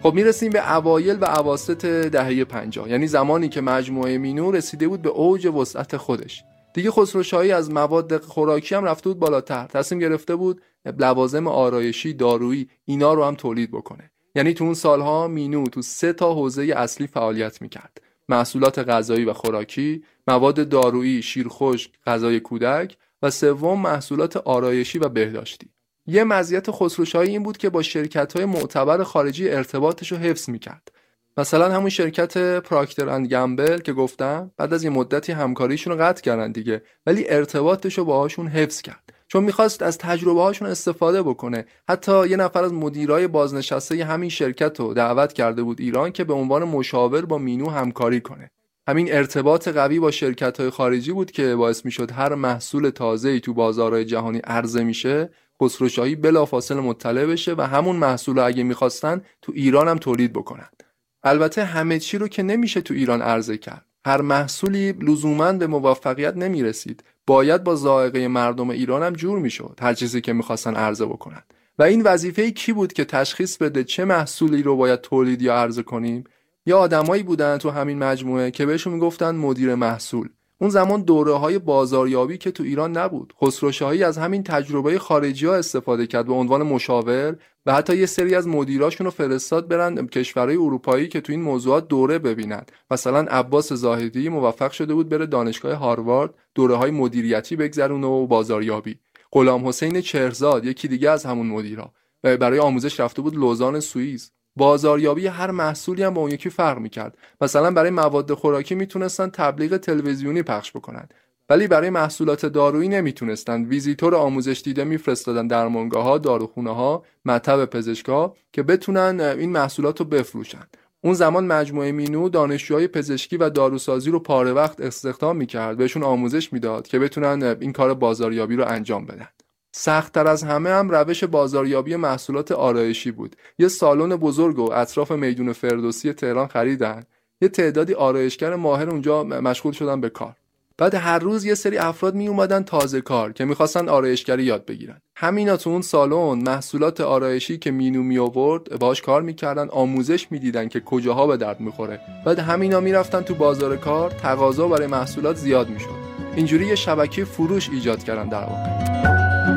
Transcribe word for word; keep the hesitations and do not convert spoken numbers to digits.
خب میرسیم به اوایل و اواسط دهه پنجاه، یعنی زمانی که مجموعه مینو رسیده بود به اوج وسعت خودش. دیگه خسروشاهی از مواد خوراکی هم رفته بود بالاتر، تصمیم گرفته بود لوازم آرایشی، دارویی اینا رو هم تولید بکنه. یعنی تو اون سالها مینو تو سه تا حوزه اصلی فعالیت میکرد: محصولات غذایی و خوراکی، مواد دارویی، شیرخشک، غذای کودک و سوم محصولات آرایشی و بهداشتی. یه مزیت خسروشاهی این بود که با شرکت‌های معتبر خارجی ارتباطش رو حفظ میکرد. مثلا همون شرکت پراکتر اند گمبل که گفتم بعد از یه مدتی همکاریشون رو قطع کردن دیگه، ولی ارتباطش رو باهاشون حفظ کرد چون میخواست از تجربه هاشون استفاده بکنه. حتی یه نفر از مدیرای بازنشسته همین شرکت رو دعوت کرده بود ایران که به عنوان مشاور با مینو همکاری کنه. همین ارتباط قوی با شرکت‌های خارجی بود که باعث میشد هر محصول تازه‌ای تو بازارهای جهانی عرضه میشه خسروشاهی بلافاصله مطلع بشه و همون محصول اگه میخواستن تو ایران هم تولید بکنن. البته همه چی رو که نمیشه تو ایران عرضه کرد. هر محصولی لزوماً به موفقیت نمیرسید. باید با ذائقه مردم ایران هم جور میشد هر چیزی که میخواستن عرضه بکنن. و این وظیفه کی بود که تشخیص بده چه محصولی رو باید تولید یا عرضه کنیم؟ یا آدمایی بودن تو همین مجموعه که بهشون میگفتن مدیر محصول. اون زمان دوره‌های بازاریابی که تو ایران نبود. خسروشاهی از همین تجربه خارجی‌ها استفاده کرد به عنوان مشاور و حتی یه سری از مدیراشون رو فرستاد برن کشورهای اروپایی که تو این موضوعات دوره ببینن. مثلا عباس زاهدی موفق شده بود بره دانشگاه هاروارد دوره‌های مدیریتی بگذرونه و بازاریابی. غلام حسین چهرزاد یکی دیگه از همون مدیرا برای آموزش رفته بود لوزان سوئیس. بازاریابی هر محصولی هم با اون یکی فرق می‌کرد. مثلا برای مواد خوراکی میتونستن تبلیغ تلویزیونی پخش بکنن، ولی برای محصولات دارویی نمیتونستن. ویزیتور آموزش دیده میفرستادن درمانگاه‌ها، داروخونه‌ها، مطب پزشکا که بتونن این محصولات رو بفروشن. اون زمان مجموعه مینو دانشجوهای پزشکی و داروسازی رو پاره وقت استخدام می‌کرد، بهشون آموزش میداد که بتونن این کار بازاریابی رو انجام بدن. سخت‌تر از همه هم روش بازاریابی محصولات آرایشی بود. یه سالن بزرگ و اطراف میدون فردوسی تهران خریدن. یه تعدادی آرایشگر ماهر اونجا مشغول شدن به کار. بعد هر روز یه سری افراد می اومدن تازه کار که می‌خواستن آرایشگری یاد بگیرن. همینا تو اون سالن محصولات آرایشی که مینو می آورد باهاش کار می‌کردن، آموزش می‌دیدن که کجاها به درد می‌خوره. بعد همینا می‌رفتن تو بازار کار، تقاضا برای محصولات زیاد می‌شد. اینجوری یه شبکه فروش ایجاد کردن در واقع.